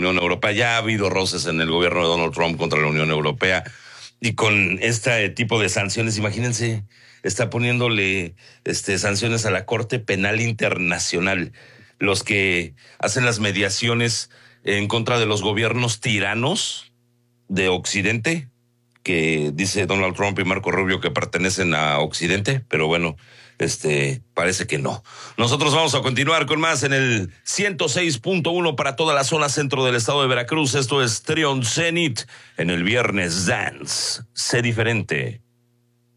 Unión Europea. Ya ha habido roces en el gobierno de Donald Trump contra la Unión Europea. Y con este tipo de sanciones, imagínense, está poniéndole sanciones a la Corte Penal Internacional. Los que hacen las mediaciones en contra de los gobiernos tiranos de Occidente, que dice Donald Trump y Marco Rubio que pertenecen a Occidente, pero bueno, parece que no. Nosotros vamos a continuar con más en el 106.1 para toda la zona centro del estado de Veracruz. Esto es Trion Zenit en el Viernes Dance. Sé diferente.